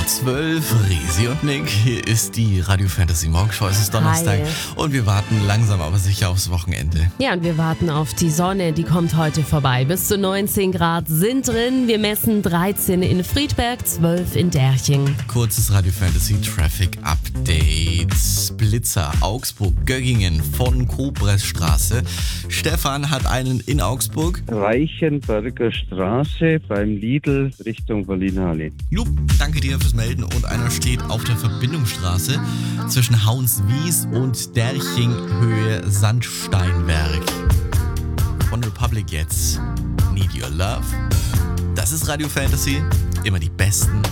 12, Resi und Nick. Hier ist die Radio Fantasy Morgenshow. Es ist Donnerstag und wir warten langsam aber sicher aufs Wochenende. Ja, und wir warten auf die Sonne, die kommt heute vorbei. Bis zu 19 Grad sind drin. Wir messen 13 in Friedberg, 12 in Derching. Kurzes Radio Fantasy Traffic Update. Blitzer, Augsburg, Göggingen von Kobressstraße. Stefan hat einen in Augsburg. Reichenberger Straße beim Lidl Richtung Berliner Allee. Jupp, danke dir fürs Melden. Und einer steht auf der Verbindungsstraße zwischen Hauenswies und Derching Höhe Sandsteinwerk. Von Republic jetzt. Need Your Love. Das ist Radio Fantasy. Immer die besten